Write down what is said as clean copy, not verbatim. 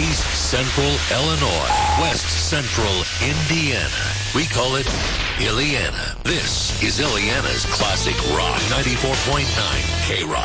East Central Illinois, West Central Indiana. We call it Illiana. This is Illiana's Classic Rock 94.9 K-Rock.